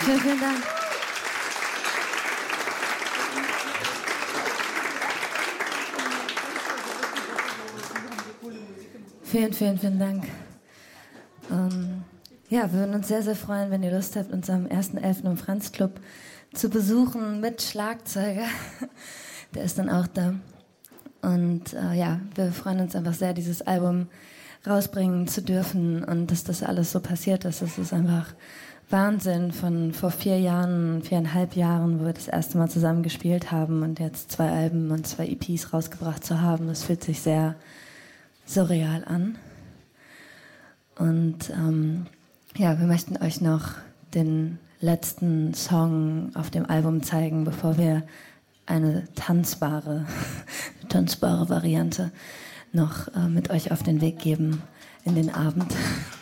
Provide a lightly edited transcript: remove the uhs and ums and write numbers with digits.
Vielen, vielen Dank. Vielen, vielen, vielen Dank. Ja, wir würden uns sehr, sehr freuen, wenn ihr Lust habt, uns am 1.11. im Franz Club zu besuchen mit Schlagzeuger. Der ist dann auch da. Und ja, wir freuen uns einfach sehr, dieses Album rausbringen zu dürfen und dass das alles so passiert ist. Das ist einfach Wahnsinn von vor 4 Jahren, 4,5 Jahren, wo wir das erste Mal zusammen gespielt haben und jetzt 2 Alben und 2 EPs rausgebracht zu haben. Das fühlt sich sehr surreal an. Und ja, wir möchten euch noch den letzten Song auf dem Album zeigen, bevor wir eine tanzbare Variante noch mit euch auf den Weg geben in den Abend.